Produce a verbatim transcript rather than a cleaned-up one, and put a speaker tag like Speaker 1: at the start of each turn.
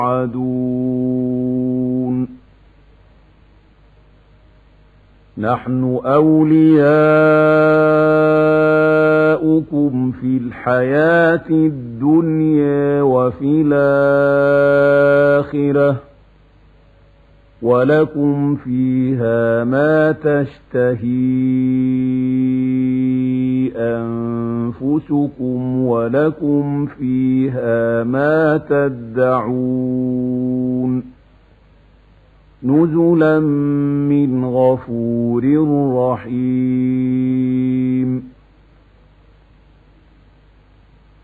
Speaker 1: توعدون نحن أولياؤكم في الحياة الدنيا وفي الآخرة ولكم فيها ما تشتهي أنفسكم ولكم فيها ما تدعون نزلا من غفور رحيم. نحن أولياؤكم في الحياة الدنيا وفي الآخرة ولكم فيها ما تشتهي أنفسكم ولكم فيها ما تدعون نزلا من غفور رحيم. نزلا من غفور رحيم.